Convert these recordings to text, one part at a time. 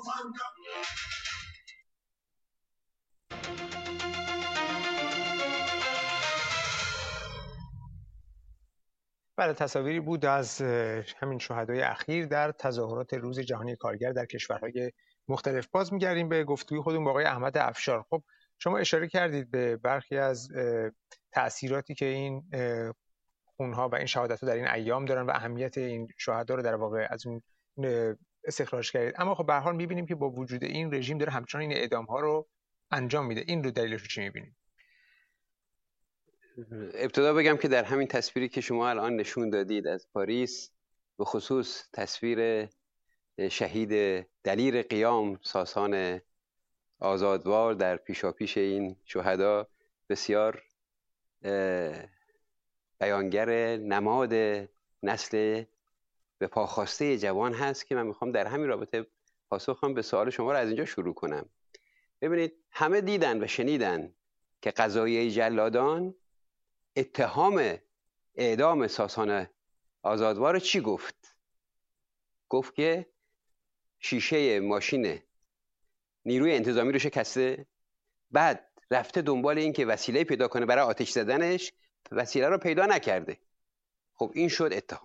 بله، تصاویری بود از همین شهدای اخیر در تظاهرات روز جهانی کارگر در کشورهای مختلف. باز می‌گردیم به گفتگوی خودمون با آقای احمد افشار. خب شما اشاره کردید به برخی از تأثیراتی که این خونها و این شهادت‌ها در این ایام دارن و اهمیت این شهدا رو در واقع از اون استخراج کردید. اما خب به هر حال می‌بینیم که با وجود این رژیم داره همچنان این اعدام‌ها رو انجام میده. این رو دلیلش رو چی می‌بینید؟ ابتدا بگم که در همین تصویری که شما الان نشون دادید از پاریس، به خصوص تصویر شهید دلیر قیام ساسان آزادوار در پیشاپیش این شهدا بسیار بیانگر نماد نسل به پاخواسته جوان هست که من میخوام در همین رابطه پاسخم به سوال شما رو از اینجا شروع کنم. ببینید، همه دیدن و شنیدن که قضایه جلادان اتهام اعدام ساسان آزادوار چی گفت؟ گفت که شیشه ماشین نیروی انتظامی رو شکسته، بعد رفته دنبال این که وسیله پیدا کنه برای آتش زدنش، وسیله رو پیدا نکرده. خب این شد اتهام.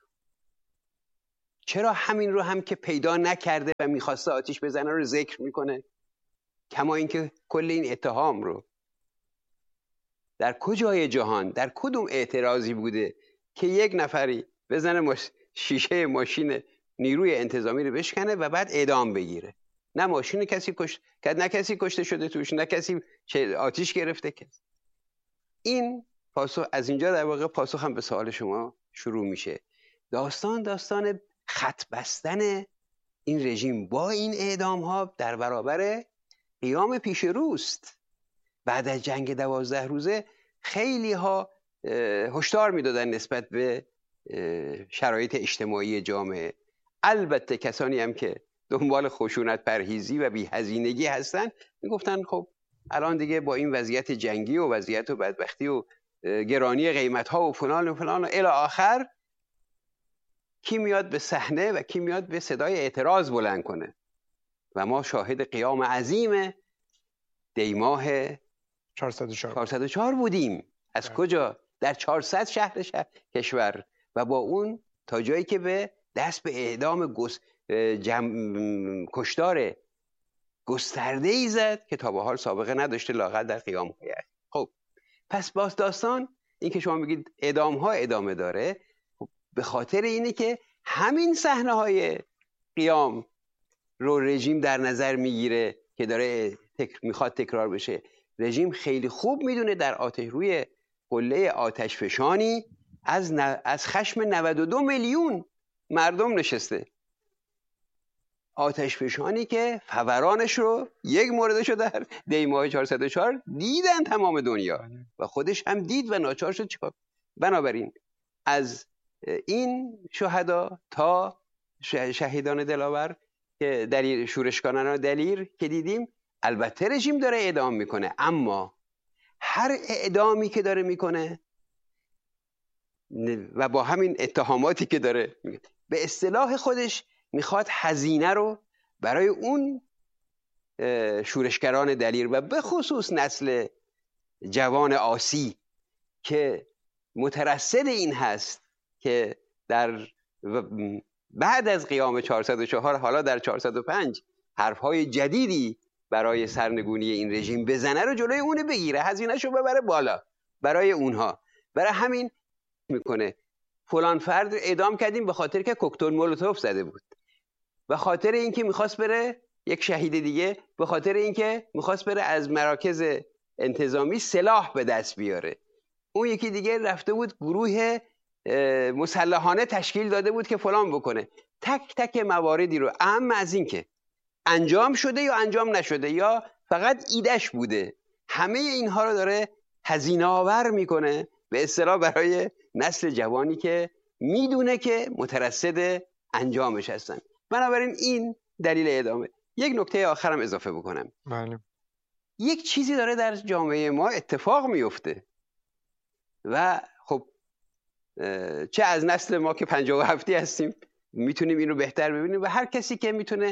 چرا همین رو هم که پیدا نکرده و میخواسته آتش بزنه رو ذکر میکنه؟ کما اینکه کل این اتهام رو در کجای جهان در کدوم اعتراضی بوده که یک نفری بزنه شیشه ماشین نیروی انتظامی رو بشکنه و بعد اعدام بگیره؟ نه ماشین کسی نه کسی کشته شده توش، نه کسی آتش گرفته کسی. این پاسخ از اینجا در واقع پاسخ هم به سوال شما شروع میشه. داستان خط بستن این رژیم با این اعدام ها در برابر قیام پیش روست. بعد از جنگ 12 روزه خیلی ها هشدار میدادن نسبت به شرایط اجتماعی جامعه. البته کسانی هم که دنبال خشونت پرهیزی و بی‌هزینگی هستن میگفتن خب الان دیگه با این وضعیت جنگی و وضعیت و بدبختی و گرانی قیمت ها و فلان و فلان و الی آخر، کی میاد به صحنه و کی میاد به صدای اعتراض بلند کنه؟ و ما شاهد قیام عظیم دیماه 404 بودیم. از کجا؟ در 400 شهر کشور، و با اون تا جایی که به دست به اعدام کشتار گسترده‌ای زد که تا به حال سابقه نداشته لااقل در قیام‌های اخیر. خب پس باز داستان این که شما میگید اعدام‌ها ادامه داره، به خاطر اینه که همین صحنه‌های قیام رو رژیم در نظر میگیره که داره میخواد تکرار بشه. رژیم خیلی خوب میدونه در روی قله آتش فشانی از خشم 92 میلیون مردم نشسته. آتش فشانی که فورانش رو یک موردش رو در دیماه 404 دیدن تمام دنیا و خودش هم دید و ناچار شد چیکار. بنابراین از این شهدا تا شهیدان دلاور که دلیر شورشکاران دلیر که دیدیم، البته رژیم داره اعدام میکنه، اما هر اعدامی که داره میکنه و با همین اتهاماتی که داره به اصطلاح خودش میخواد هزینه رو برای اون شورشگران دلیر و به خصوص نسل جوان آسی که مترصد این هست که در بعد از قیام 404 حالا در 405 حرفهای جدیدی برای سرنگونی این رژیم بزنه رو جلوی اون بگیره، هزینه‌شو ببره بالا برای اونها. برای همین میکنه فلان فرد اعدام کردیم به خاطر که کوکتل مولوتوف زده بود، به خاطر اینکه میخواست بره یک شهید دیگه، به خاطر اینکه میخواست بره از مراکز انتظامی سلاح به دست بیاره. اون یکی دیگه رفته بود گروه مسلحانه تشکیل داده بود که فلان بکنه. تک تک مواردی رو، اهم از این که انجام شده یا انجام نشده یا فقط ایدهش بوده، همه اینها رو داره هزینه آور میکنه به اصطلاح برای نسل جوانی که میدونه که مترصد انجامش هستن. بنابراین این دلیل اعدامه. یک نکته آخرم اضافه بکنم. بله. یک چیزی داره در جامعه ما اتفاق میفته و خب چه از نسل ما که 57 هستیم میتونیم این رو بهتر ببینیم و هر کسی که میتونه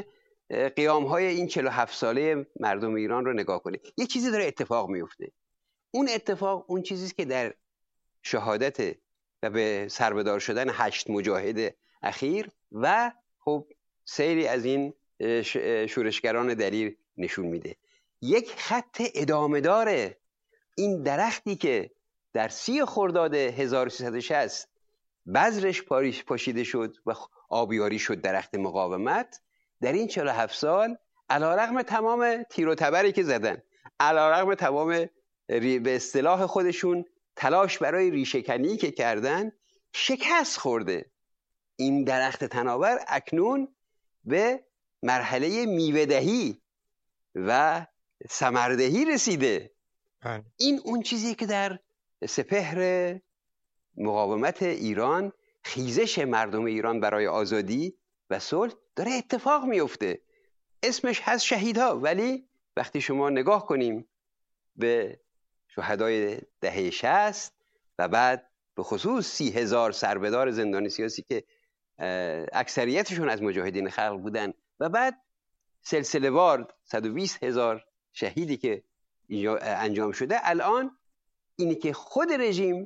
قیام‌های این 47 ساله مردم ایران رو نگاه کنید، یه چیزی داره اتفاق میفته. اون اتفاق اون چیزیست که در شهادت و به سربدار شدن 8 مجاهد اخیر و خب سیری از این شورشگران دلیر نشون میده. یک خط ادامه داره. این درختی که در 30 خرداد 1360 بذرش پاشیده شد و آبیاری شد درخت مقاومت، در این 47 سال علیرغم تمام تیر و تبری که زدن، علیرغم تمام به اصطلاح خودشون تلاش برای ریشه‌کنی که کردن، شکست خورده. این درخت تناور اکنون به مرحله میوه‌دهی و ثمردهی رسیده. این اون چیزی که در سپهر مقاومت ایران، خیزش مردم ایران برای آزادی و صلح داره اتفاق میفته. اسمش هست شهیدها، ولی وقتی شما نگاه کنیم به شهدای دهه 60 و بعد به خصوص 30,000 سربدار زندانی سیاسی که اکثریتشون از مجاهدین خلق بودن و بعد سلسله وار 120,000 شهیدی که انجام شده، الان اینی که خود رژیم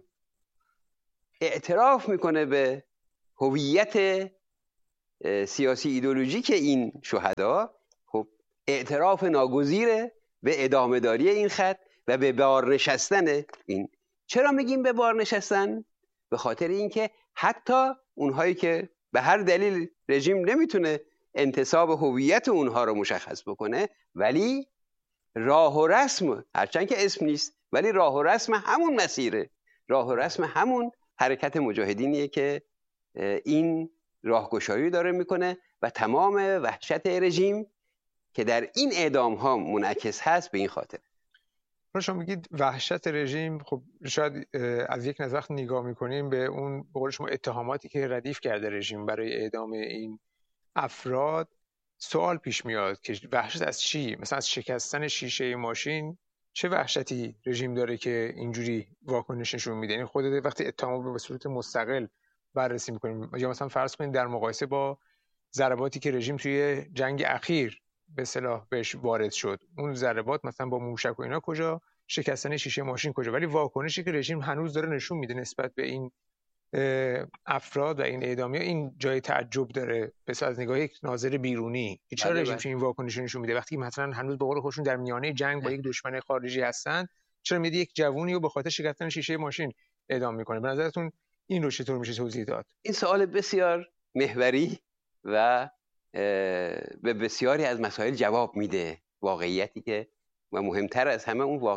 اعتراف میکنه به هویت سیاسی ایدئولوژیک این شهدا، خب اعتراف ناگزیره به ادامه داری این خط و به بار نشستن این. چرا میگیم به بار نشستن؟ به خاطر اینکه حتی اونهایی که به هر دلیل رژیم نمیتونه انتصاب هویت اونها رو مشخص بکنه، ولی راه و رسم، هرچند که اسم نیست، ولی راه و رسم همون مسیره، راه و رسم همون حرکت مجاهدینیه که این راهگشایی داره میکنه و تمام وحشت رژیم که در این اعدام ها منعکس هست به این خاطر. شما میگید وحشت رژیم، خب شاید از یک نظر وقت نگاه میکنیم به اون به قول شما اتهاماتی که ردیف کرده رژیم برای اعدام این افراد، سوال پیش میاد که وحشت از چی؟ مثلا از شکستن شیشه ماشین چه وحشتی رژیم داره که اینجوری واکنش نشون میده؟ یعنی خودت وقتی اتهام رو به صورت مستقل بررسی میکنیم، یا مثلا فرض کنید در مقایسه با ضرباتی که رژیم توی جنگ اخیر به اصطلاح بهش وارد شد، اون ضربات مثلا با موشک و اینا کجا، شکستن شیشه ماشین کجا، ولی واکنشی که رژیم هنوز داره نشون میده نسبت به این افراد و این اعدامی ها، این جای تعجب داره بس از نگاه یک ناظر بیرونی. چرا رژیم این واکنش نشون میده وقتی مثلا هنوز به قول خودشون در میانه جنگ با یک دشمن خارجی هستن؟ چرا میده یک جوونی رو به خاطر شکستن شیشه ماشین اعدام میکنه؟ به نظرتون این رو چطور میشه توضیح داد؟ این سوال بسیار محوری و به بسیاری از مسائل جواب میده. واقعیتی که و مهمتر از همه اون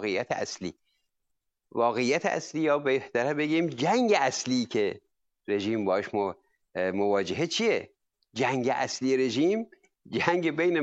واقعیت اصلی یا بهتره بگیم جنگ اصلی که رژیم باش مواجهه چیه؟ جنگ اصلی رژیم جنگ بین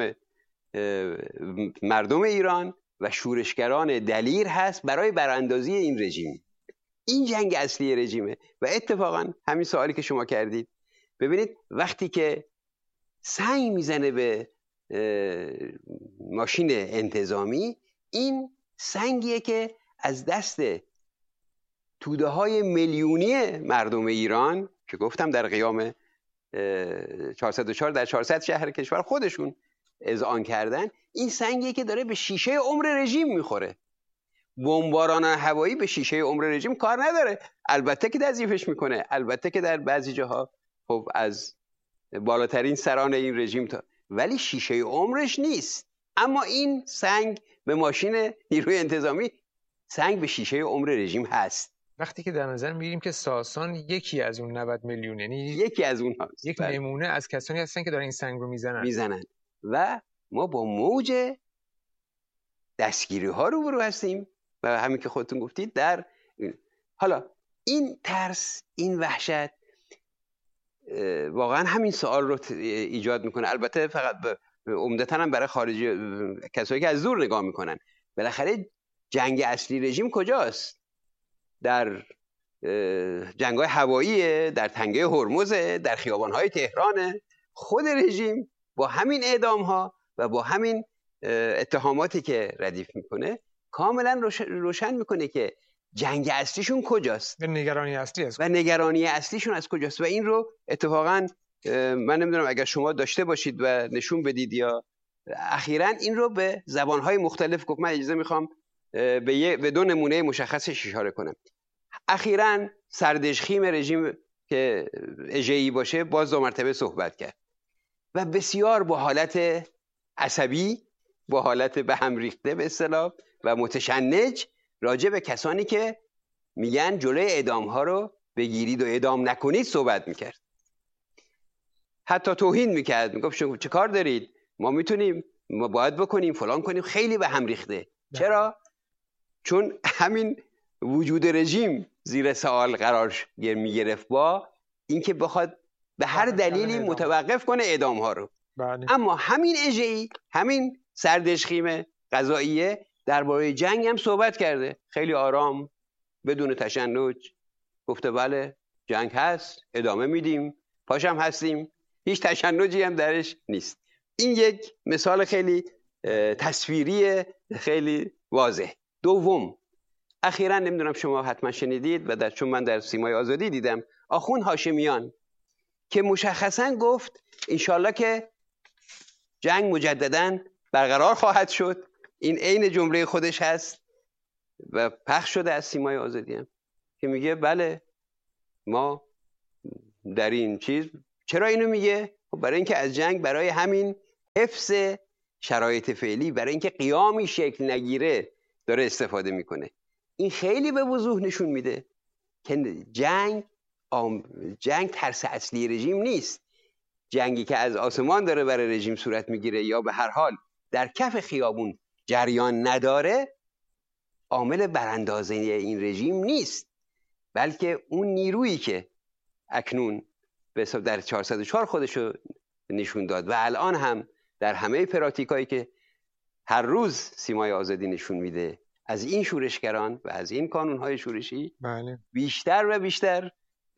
مردم ایران و شورشگران دلیر هست برای براندازی این رژیم. این جنگ اصلی رژیمه. و اتفاقا همین سوالی که شما کردید، ببینید وقتی که سنگ میزنه به ماشین انتظامی، این سنگیه که از دست توده های میلیونی مردم ایران که گفتم در قیام 404 در 400 شهر کشور خودشون اذعان کردن، این سنگیه که داره به شیشه عمر رژیم میخوره. بمباران هوایی به شیشه عمر رژیم کار نداره. البته که تضعیفش میکنه، البته که در بعضی جاها خب از بالاترین سران این رژیم ولی شیشه عمرش نیست. اما این سنگ به ماشین نیروی انتظامی، سنگ به شیشه عمر رژیم هست. وقتی که در نظر میگیریم که ساسان یکی از اون 90 میلیون، یعنی یکی از اونها، یک نمونه از کسانی هستن که دارن این سنگ رو میزنن و ما با موج دستگیری ها روبرو هستیم و همین که خودتون گفتید در حالا این ترس، این وحشت واقعا همین سوال رو ایجاد میکنه. البته فقط عمدتاً هم برای خارجی، کسایی که از دور نگاه میکنن، بالاخره جنگ اصلی رژیم کجاست؟ در جنگ‌های هوایی، در تنگه هرمز، در خیابان‌های تهران. خود رژیم با همین اعدام‌ها و با همین اتهاماتی که ردیف میکنه کاملا روشن میکنه که جنگ اصلیشون کجاست و نگرانی اصلی است و نگرانی اصلیشون از کجاست. و این رو اتفاقا من نمیدونم اگر شما داشته باشید و نشون بدید یا اخیراً این رو به زبانهای مختلف گفت. من اجازه میخوام به دو نمونه مشخصش اشاره کنم. اخیراً سردشخیم رژیم که اژه‌ای باشه باز دو مرتبه صحبت کرد و بسیار با حالت عصبی، با حالت به هم ریخته به اصطلاح و متشنج راجع به کسانی که میگن جلوی اعدام ها رو بگیرید و اعدام نکنید صحبت میکرد. حتی توهین میکرد، میگفت شما چه کار دارید، ما میتونیم، ما باید بکنیم، فلان کنیم. خیلی به هم ریخته. چرا؟ چون همین وجود رژیم زیر سوال قرار میگرفت با اینکه بخواد به هر دلیلی متوقف کنه اعدام ها رو. بله. اما همین اژه‌ای، همین سردشخیم قضاییه درباره جنگ هم صحبت کرده، خیلی آرام بدون تشنج گفته بله جنگ هست، ادامه میدیم، پاشم هستیم، هیچ تشنجی هم درش نیست. این یک مثال خیلی تصویری خیلی واضح. دوم، اخیراً نمیدونم شما حتما شنیدید و چون من در سیمای آزادی دیدم، آخوند هاشمیان که مشخصاً گفت انشالله که جنگ مجدداً برقرار خواهد شد. این عین جمله خودش هست و پخش شده از سیمای آزادی هم که میگه بله ما در این چیز. چرا اینو میگه؟ برای اینکه از جنگ برای همین حفظ شرایط فعلی، برای اینکه قیامی شکل نگیره داره استفاده میکنه. این خیلی به وضوح نشون میده که جنگ ترس اصلی رژیم نیست. جنگی که از آسمان داره برای رژیم صورت میگیره یا به هر حال در کف خیابون جریان نداره، عامل براندازی این رژیم نیست، بلکه اون نیرویی که اکنون در 404 خودشو نشون داد و الان هم در همه پراتیکایی که هر روز سیمای آزادی نشون میده از این شورشگران و از این کانونهای شورشی، بله. بیشتر و بیشتر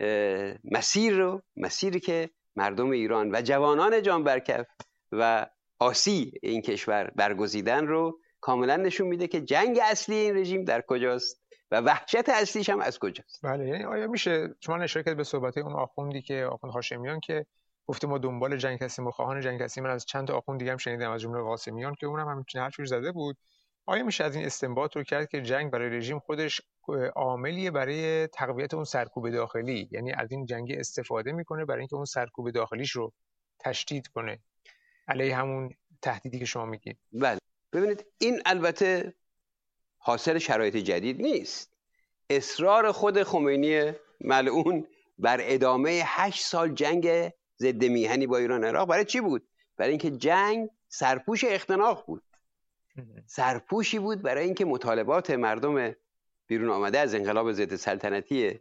مسیری که مردم ایران و جوانان جان برکف و آسی این کشور برگزیدن رو کاملا نشون میده که جنگ اصلی این رژیم در کجاست و وحشت اصلیش هم از کجاست. بله. یعنی آیا میشه شما اشاره کرد به صحبت اون آخوندی که آخوند هاشمیان که گفته ما دنبال جنگ هستیم و خواهان جنگ هستیم؟ من از چند تا آخوند دیگه هم شنیدم از جمله قاسمیان که اونم همین حرفی زده بود. آیا میشه از این استنباط رو کرد که جنگ برای رژیم خودش عاملیه برای تقویت اون سرکوب داخلی، یعنی از این جنگ استفاده میکنه برای اینکه اون سرکوب داخلیش رو تشدید کنه علیه همون تهدیدی که شما میگید؟ بله. ببینید این البته حاصل شرایط جدید نیست. اصرار خود خمینی ملعون بر ادامه 8 سال جنگ ضد میهنی با ایران عراق برای چی بود؟ برای اینکه جنگ سرپوش اختناق بود. سرپوشی بود برای اینکه مطالبات مردم بیرون آمده از انقلاب ضد سلطنتی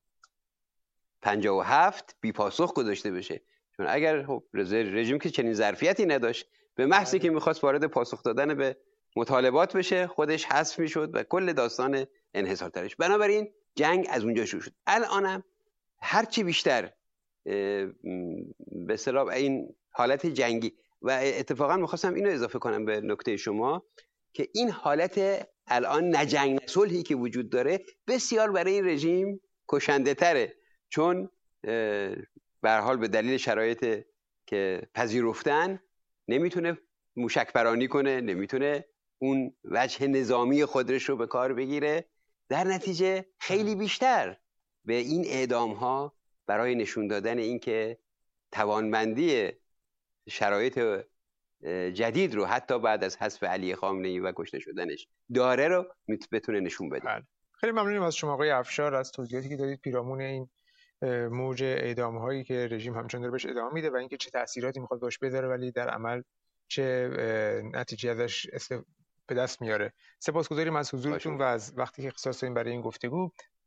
57 بی پاسخ گذاشته بشه. چون اگر رژیم که چنین ظرفیتی نداشت، به محضی که میخواست وارد پاسخ دادن به مطالبات بشه خودش حذف میشد و کل داستان انحصارترش. بنابراین جنگ از اونجا شروع شد. الانم هرچی بیشتر به اصطلاح این حالت جنگی و اتفاقا میخواستم اینو اضافه کنم به نکته شما که این حالت الان نجنگ صلحی که وجود داره بسیار برای این رژیم کشنده تره، چون به هر حال به دلیل شرایط که پذیرفتن نمیتونه موشک پرانی کنه، نمیتونه اون وجه نظامی خودش رو به کار بگیره. در نتیجه خیلی بیشتر به این اعدام ها برای نشون دادن اینکه توانمندی شرایط جدید رو حتی بعد از حذف علی خامنه‌ای و کشته شدنش داره رو بتونه نشون بده. خیلی ممنونیم از شما آقای افشار از توضیحاتی که دادید پیرامون این موج اعدام هایی که رژیم همچنان داره بهش ادامه میده و اینکه چه تأثیراتی میخواد باش بذاره ولی در عمل چه نتیجه ازش به دست میاره. سپاسگزاریم از حضورتون و از وقتی که اختصاص دادین برای این گفتگو.